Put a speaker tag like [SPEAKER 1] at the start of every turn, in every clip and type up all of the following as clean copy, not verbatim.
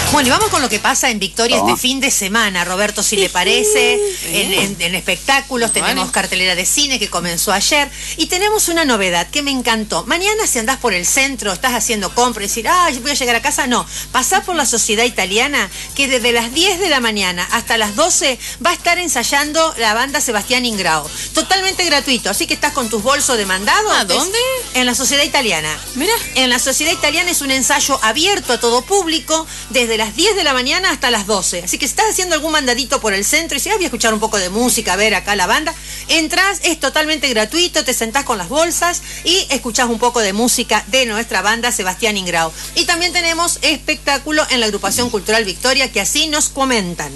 [SPEAKER 1] Bueno, y vamos con lo que pasa en Victoria este fin de semana, Roberto, si le parece. En espectáculos tenemos cartelera de cine que comenzó ayer y tenemos una novedad que me encantó. Mañana, si andás por el centro, estás haciendo compras y decir, yo voy a llegar a casa, no. Pasá por la Sociedad Italiana, que desde las 10 de la mañana hasta las 12 va a estar ensayando la banda Sebastián Ingrao. Totalmente gratuito, así que estás con tus bolsos de mandado.
[SPEAKER 2] ¿A dónde?
[SPEAKER 1] En la Sociedad Italiana.
[SPEAKER 2] Mira.
[SPEAKER 1] En la Sociedad Italiana es un ensayo abierto a todo público, desde las 10 de la mañana hasta las 12. Así que si estás haciendo algún mandadito por el centro y si voy a escuchar un poco de música, a ver acá la banda, entras, es totalmente gratuito, te sentás con las bolsas y escuchás un poco de música de nuestra banda Sebastián Ingrao. Y también tenemos espectáculo en la Agrupación Cultural Victoria, que así nos comentan.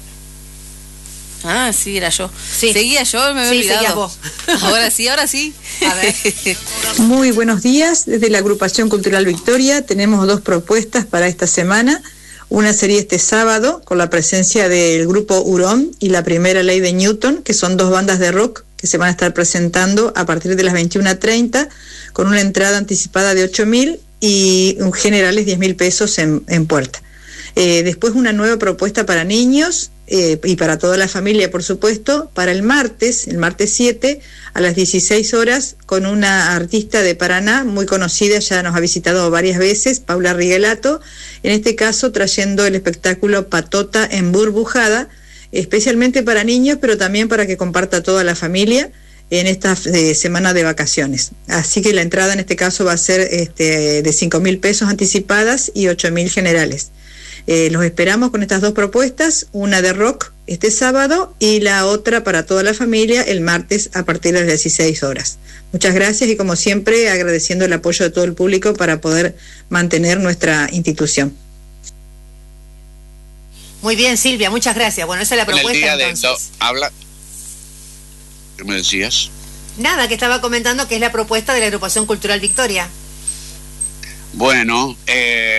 [SPEAKER 2] Ah, sí, era yo.
[SPEAKER 1] Sí.
[SPEAKER 2] Seguía yo, me había olvidado.
[SPEAKER 1] Seguías vos.
[SPEAKER 2] Ahora sí.
[SPEAKER 1] A ver.
[SPEAKER 3] Muy buenos días. Desde la Agrupación Cultural Victoria tenemos 2 propuestas para esta semana. Una sería este sábado con la presencia del grupo Hurón y la Primera Ley de Newton, que son 2 bandas de rock que se van a estar presentando a partir de las 21:30 con una entrada anticipada de 8.000 y un generales 10.000 pesos en puerta. Después una nueva propuesta para niños y para toda la familia, por supuesto, para el martes 7 a las 16 horas con una artista de Paraná muy conocida, ya nos ha visitado varias veces, Paula Rigelato, en este caso trayendo el espectáculo Patota Emburbujada, especialmente para niños, pero también para que comparta toda la familia en esta semana de vacaciones. Así que la entrada en este caso va a ser de 5.000 pesos anticipadas y 8.000 generales. Los esperamos con estas 2 propuestas, una de rock este sábado y la otra para toda la familia el martes a partir de las 16 horas. Muchas gracias y como siempre agradeciendo el apoyo de todo el público para poder mantener nuestra institución.
[SPEAKER 1] Muy bien, Silvia, muchas gracias. Bueno, esa es la propuesta entonces.
[SPEAKER 4] ¿Qué me decías?
[SPEAKER 1] Nada, que estaba comentando que es la propuesta de la Agrupación Cultural Victoria.
[SPEAKER 4] Bueno,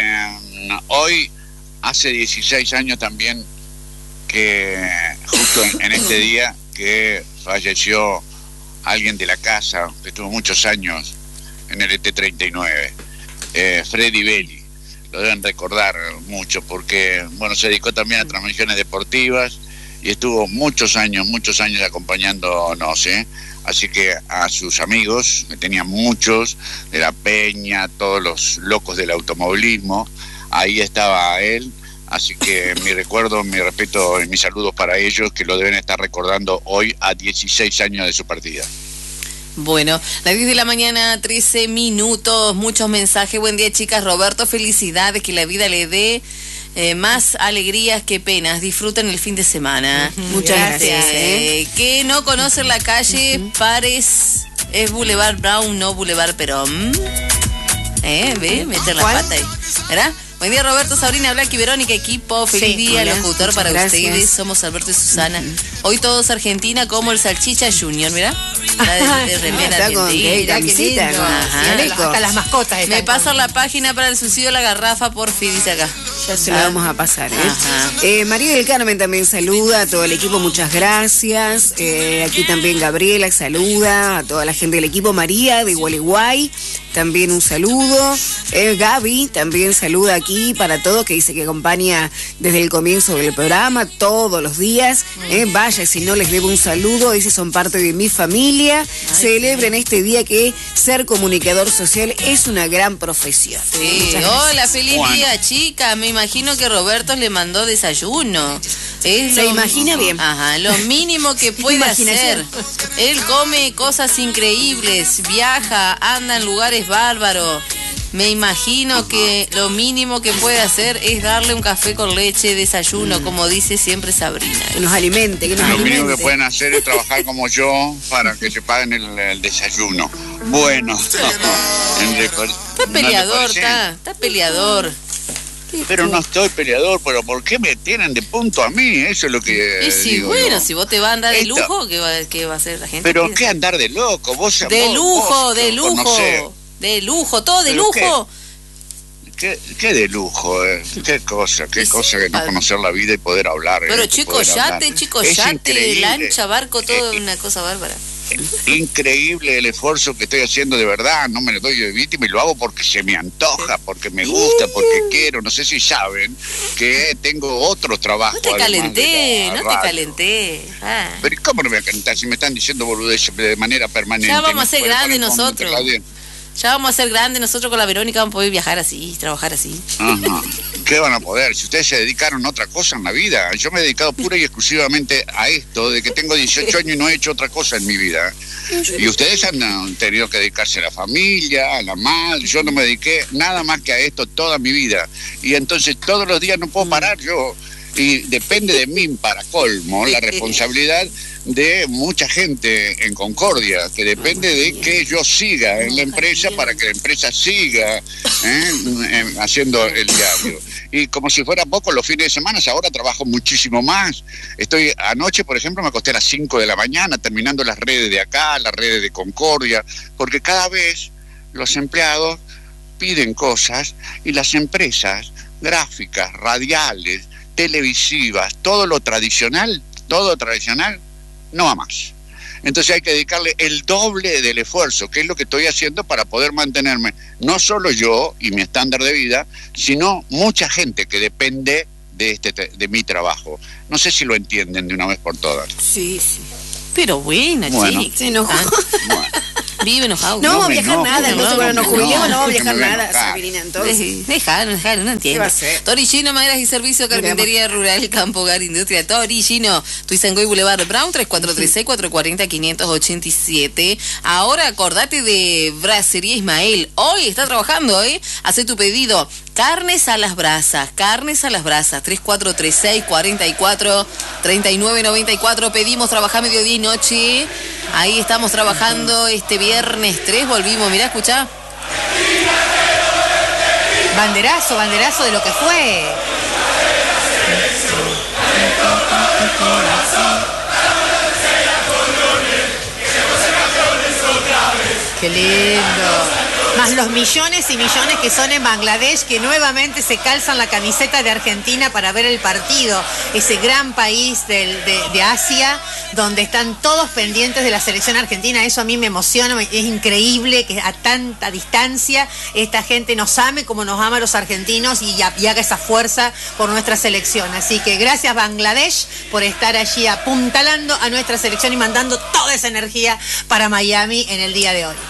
[SPEAKER 4] hoy hace 16 años también que justo en este día que falleció alguien de la casa que estuvo muchos años en el ET39, Freddy Belli. Lo deben recordar mucho porque bueno, se dedicó también a transmisiones deportivas y estuvo muchos años acompañándonos, así que a sus amigos, que tenían muchos, de la Peña, todos los locos del automovilismo, ahí estaba él, así que mi recuerdo, mi respeto y mis saludos para ellos, que lo deben estar recordando hoy a 16 años de su partida.
[SPEAKER 2] Bueno, las 10 de la mañana, 13 minutos, muchos mensajes. Buen día, chicas. Roberto, felicidades, que la vida le dé más alegrías que penas. Disfruten el fin de semana.
[SPEAKER 1] Muchas gracias.
[SPEAKER 2] Que no conocen la calle, Pares, es Boulevard Brown, no Boulevard Perón. Meter la pata ahí. ¿Verdad? Buen día, Roberto, Sabrina, Black y Verónica, equipo. Feliz día,
[SPEAKER 5] hola,
[SPEAKER 2] locutor para
[SPEAKER 5] gracias.
[SPEAKER 2] ustedes. Somos Alberto y Susana. Hoy todos Argentina como el Salchicha Junior, ¿mirá? De remera argentina.
[SPEAKER 5] Camiseta,
[SPEAKER 1] Hasta las mascotas.
[SPEAKER 2] Me pasan la página para el suicidio de la garrafa, porfi, dice acá.
[SPEAKER 5] Ya se lo vamos a pasar. María del Carmen también saluda a todo el equipo, muchas gracias. Aquí también Gabriela saluda a toda la gente del equipo. María de Gualeguay, también un saludo. Gaby también saluda aquí para todos, que dice que acompaña desde el comienzo del programa, todos los días. Vaya, si no les debo un saludo, dice, son parte de mi familia. Celebren este día que ser comunicador social es una gran profesión.
[SPEAKER 2] Sí, hola, feliz día, chica. Me imagino que Roberto le mandó desayuno.
[SPEAKER 5] Se imagina bien.
[SPEAKER 2] Ajá, lo mínimo que puede hacer. Él come cosas increíbles, viaja, anda en lugares bárbaros. Me imagino que lo mínimo que puede hacer es darle un café con leche, desayuno, como dice siempre Sabrina.
[SPEAKER 5] Que nos alimente, que nos alimente.
[SPEAKER 4] Lo mínimo que pueden hacer es trabajar como yo para que se paguen el desayuno. Bueno,
[SPEAKER 2] está peleador, está peleador.
[SPEAKER 4] Pero no estoy peleador, pero ¿por qué me tienen de punto a mí? Eso es lo que
[SPEAKER 2] y si,
[SPEAKER 4] digo
[SPEAKER 2] bueno,
[SPEAKER 4] yo.
[SPEAKER 2] si vos te vas a andar de lujo, ¿qué va a hacer la gente?
[SPEAKER 4] Pero ¿qué andar de loco?
[SPEAKER 2] De lujo, de lujo, todo de lujo.
[SPEAKER 4] ¿Qué de lujo? Qué cosa que no conocer la vida y poder hablar.
[SPEAKER 2] Pero chico yate, lancha, barco, todo es una cosa bárbara.
[SPEAKER 4] increíble el esfuerzo que estoy haciendo, de verdad, no me lo doy de víctima y lo hago porque se me antoja, porque me gusta, porque quiero. No sé si saben que tengo otro trabajo.
[SPEAKER 2] No te calenté. Ah.
[SPEAKER 4] Pero ¿cómo no me voy a calentar si me están diciendo boludeces de manera permanente?
[SPEAKER 2] Ya vamos a ser grandes nosotros. Ya vamos a ser grandes nosotros con la Verónica, vamos a poder viajar así, trabajar así.
[SPEAKER 4] Ajá. ¿Qué van a poder? Si ustedes se dedicaron a otra cosa en la vida. Yo me he dedicado pura y exclusivamente a esto, de que tengo 18 años y no he hecho otra cosa en mi vida. Y ustedes han tenido que dedicarse a la familia, a la madre. Yo no me dediqué nada más que a esto toda mi vida. Y entonces todos los días no puedo parar yo. Y depende de mí, para colmo, la responsabilidad de mucha gente en Concordia, que depende de que yo siga en la empresa para que la empresa siga haciendo el diario. Y como si fuera poco, los fines de semana ahora trabajo muchísimo más. Anoche, por ejemplo, me acosté a las 5 de la mañana terminando las redes de acá, las redes de Concordia, porque cada vez los empleados piden cosas y las empresas gráficas, radiales, televisivas, todo tradicional, no va más. Entonces hay que dedicarle el doble del esfuerzo, que es lo que estoy haciendo para poder mantenerme, no solo yo y mi estándar de vida, sino mucha gente que depende de mi trabajo. No sé si lo entienden de una vez por todas.
[SPEAKER 2] Sí. Pero bueno,
[SPEAKER 5] se enojó.
[SPEAKER 2] Bueno. Vive enojado.
[SPEAKER 5] No vamos a viajar nada, entonces cuando nos jubilemos no vamos a viajar nada,
[SPEAKER 2] Sabirina, entonces. Dejalo, no entiendo. Torillino, Maderas y Servicio, Carpintería Rural, Campo Hogar, Industria. Torillino, Tuizangoy Boulevard Brown, 3436-440-587. Ahora acordate de Brasería Ismael. Hoy está trabajando, Hacé tu pedido. Carnes a las brasas, 3436-443994. Pedimos trabajar mediodía y noche. Ahí estamos trabajando este viernes 3. Volvimos, mirá, escuchá.
[SPEAKER 1] Banderazo de lo que fue. Qué lindo. Más los millones y millones que son en Bangladesh, que nuevamente se calzan la camiseta de Argentina para ver el partido. Ese gran país de Asia, donde están todos pendientes de la selección argentina. Eso a mí me emociona, es increíble que a tanta distancia esta gente nos ame como nos ama a los argentinos y haga esa fuerza por nuestra selección. Así que gracias Bangladesh por estar allí apuntalando a nuestra selección y mandando toda esa energía para Miami en el día de hoy.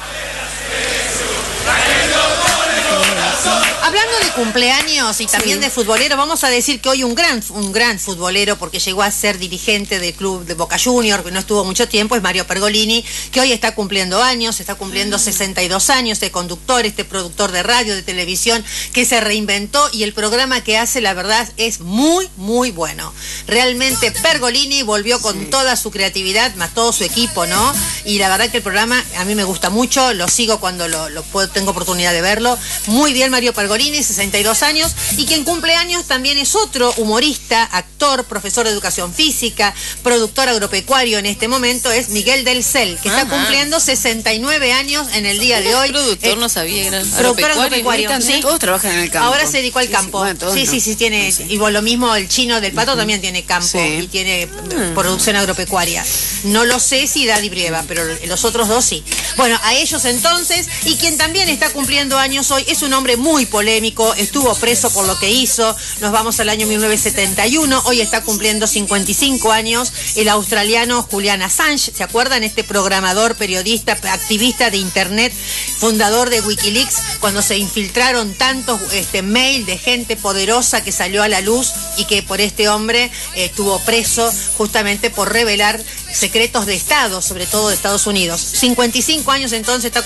[SPEAKER 1] Hablando de cumpleaños y también de futbolero, vamos a decir que hoy un gran futbolero, porque llegó a ser dirigente del club de Boca Juniors, que no estuvo mucho tiempo, es Mario Pergolini, que hoy está cumpliendo años, está cumpliendo 62 años de conductor, productor de radio, de televisión, que se reinventó y el programa que hace, la verdad, es muy, muy bueno. Realmente Pergolini volvió con toda su creatividad, más todo su equipo, ¿no? Y la verdad que el programa a mí me gusta mucho, lo sigo cuando tengo oportunidad de verlo. Muy bien Mario Pergolini, 62 años, y quien cumple años también es otro humorista, actor, profesor de educación física, productor agropecuario en este momento, es Miguel del Cel, que está cumpliendo 69 años en el día de hoy.
[SPEAKER 2] Productor, no sabía, era
[SPEAKER 1] productor agropecuario.
[SPEAKER 5] ¿Sí? Todos trabajan en el campo.
[SPEAKER 1] Ahora se dedicó al campo. Sí, tiene, igual lo mismo el Chino del Pato también tiene campo y tiene producción agropecuaria. No lo sé si Daddy Brieva, pero los otros dos sí. Bueno, a ellos entonces, y quien también está cumpliendo años hoy es un hombre muy polémico, estuvo preso por lo que hizo, nos vamos al año 1971, hoy está cumpliendo 55 años, el australiano Julian Assange, ¿se acuerdan? Este programador, periodista, activista de internet, fundador de Wikileaks, cuando se infiltraron tantos mail de gente poderosa que salió a la luz y que por este hombre estuvo preso justamente por revelar secretos de Estado, sobre todo de Estados Unidos. 55 años entonces está